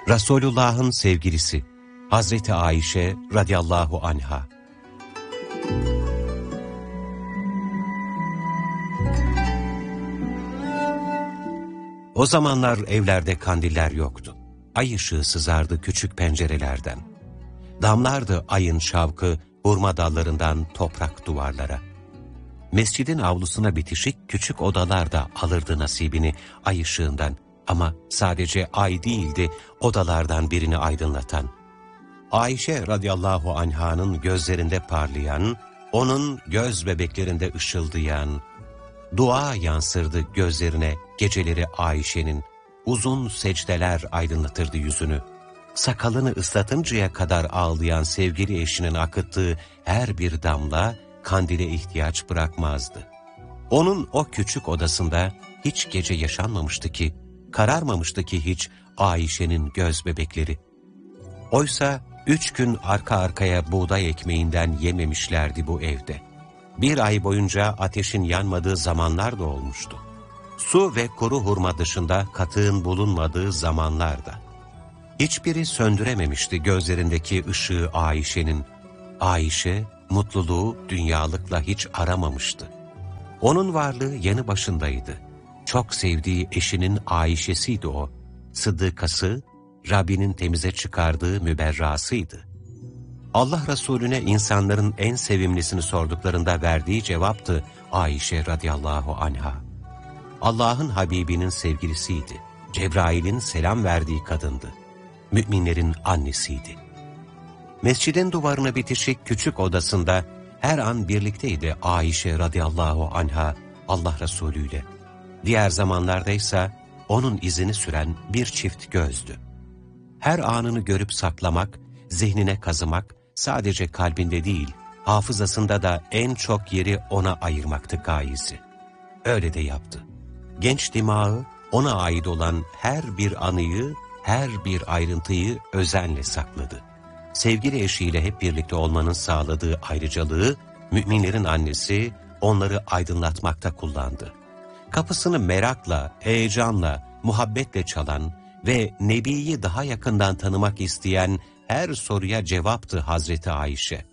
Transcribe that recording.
Resulullah'ın sevgilisi Hazreti Ayşe radıyallahu anha. O zamanlar evlerde kandiller yoktu. Ay ışığı sızardı küçük pencerelerden. Damlardı ayın şavkı hurma dallarından toprak duvarlara. Mescidin avlusuna bitişik küçük odalar da alırdı nasibini ay ışığından. Ama sadece ay değildi odalardan birini aydınlatan. Ayşe radıyallahu anh'ın gözlerinde parlayan, onun göz bebeklerinde ışıldayan, dua yansırdı gözlerine geceleri Ayşe'nin, uzun secdeler aydınlatırdı yüzünü. Sakalını ıslatıncaya kadar ağlayan sevgili eşinin akıttığı her bir damla kandile ihtiyaç bırakmazdı. Onun o küçük odasında hiç gece yaşanmamıştı ki, kararmamıştı ki hiç Ayşe'nin göz bebekleri. Oysa 3 gün arka arkaya buğday ekmeğinden yememişlerdi bu evde. 1 ay boyunca ateşin yanmadığı zamanlar da olmuştu. Su ve kuru hurma dışında katığın bulunmadığı zamanlarda. Hiçbiri söndürememişti gözlerindeki ışığı Ayşe'nin. Ayşe, mutluluğu dünyalıkla hiç aramamıştı. Onun varlığı yanı başındaydı. Çok sevdiği eşinin Ayşe'siydi o. Sıddıkası, Rabbinin temize çıkardığı müberrasıydı. Allah Resulüne insanların en sevimlisini sorduklarında verdiği cevaptı Ayşe radıyallahu anha. Allah'ın Habibinin sevgilisiydi. Cebrail'in selam verdiği kadındı. Müminlerin annesiydi. Mescidin duvarına bitişik küçük odasında her an birlikteydi Ayşe radıyallahu anha Allah Resulü'yle. Diğer zamanlardaysa onun izini süren bir çift gözdü. Her anını görüp saklamak, zihnine kazımak, sadece kalbinde değil, hafızasında da en çok yeri ona ayırmaktı gayesi. Öyle de yaptı. Genç dimağı ona ait olan her bir anıyı, her bir ayrıntıyı özenle sakladı. Sevgili eşiyle hep birlikte olmanın sağladığı ayrıcalığı, müminlerin annesi onları aydınlatmakta kullandı. Kapısını merakla, heyecanla, muhabbetle çalan ve Nebi'yi daha yakından tanımak isteyen her soruya cevaptı Hazreti Ayşe.